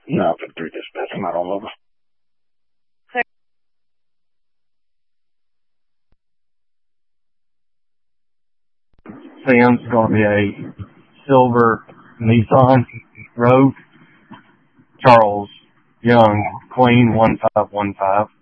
No, 53 dispatch. I'm not all over. Sam's going to be a silver Nissan Rogue. Charles Young, Queen 1515.